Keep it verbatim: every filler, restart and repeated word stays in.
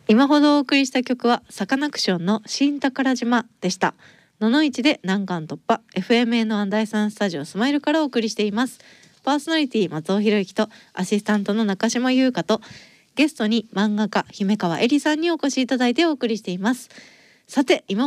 今ほどお送りした曲はサカナクションの新宝島でした。ののいちで難関突破 エフエムエー の第三スタジオスマイルからお送りしています。パーソナリティ松尾博之とアシスタントの中島優香とゲストに漫画家姫川恵里さんにお越しいただいてお送りしています。さて今